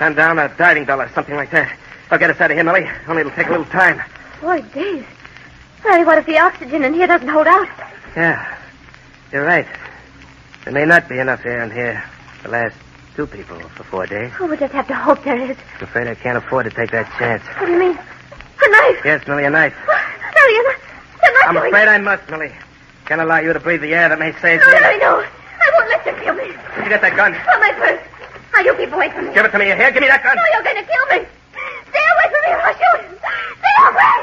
Send down a diving bell or something like that. They'll get us out of here, Millie. Only it'll take a little time. 4 days. Larry, what if the oxygen in here doesn't hold out? Yeah, you're right. There may not be enough air in here to last 2 people for 4 days. Oh, we'll just have to hope there is. I'm afraid I can't afford to take that chance. What do you mean? A knife? Yes, Millie, a knife. Larry, you're not I'm going... afraid I must, Millie. Can't allow you to breathe the air that may save No, me. Larry, no. I won't let you kill me. You get that gun. Oh, my purse. Now, you keep away from me. Give it to me. Here, give me that gun. No, you're going to kill me. Stay away from me or I'll shoot. Stay away.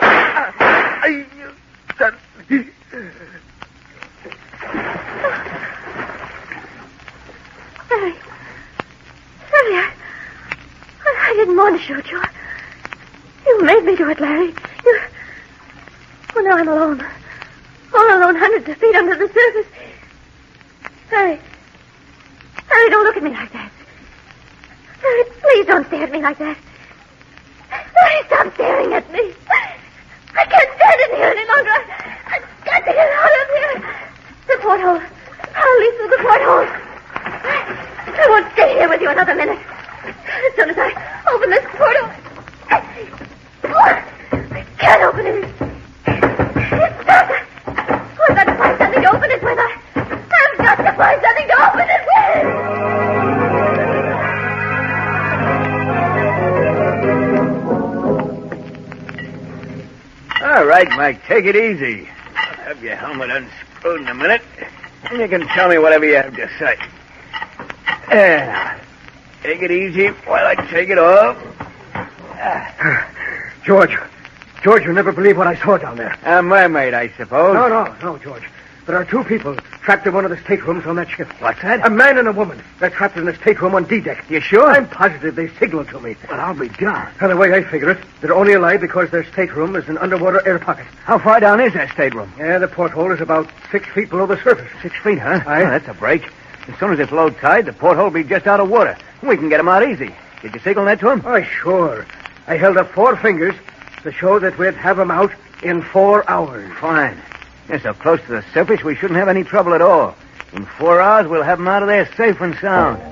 Larry, I didn't want to shoot you. You made me do it, Larry. Oh, now I'm alone. All alone, hundreds of feet under the surface. Larry, don't look at me like that. Larry, please don't stare at me like that. Larry, stop staring at me. I can't stand it here any longer. I've got to get out of here. The porthole. I'll leave through the porthole. I won't stay here with you another minute. As soon as I open this portal... I can't open it. It's stuck. I've got to find something to open it with. I've got to find something to open it with. All right, Mike, take it easy. I'll have your helmet unscrewed in a minute, and you can tell me whatever you have to say. Take it easy while I take it off. George, you'll never believe what I saw down there. A mermaid, I suppose. No, George. There are 2 people trapped in one of the staterooms on that ship. What's that? A man and a woman. They're trapped in the stateroom on D-deck. You sure? I'm positive they signaled to me. Well, I'll be darned. And the way I figure it, they're only alive because their stateroom is an underwater air pocket. How far down is that stateroom? Yeah, the porthole is about 6 feet below the surface. 6 feet, huh? Aye. Oh, that's a break. As soon as it's low tide, the porthole will be just out of water. We can get them out easy. Did you signal that to him? Oh, sure. I held up 4 fingers to show that we'd have them out in 4 hours. Fine. They're so close to the surface, we shouldn't have any trouble at all. In 4 hours, we'll have them out of there safe and sound.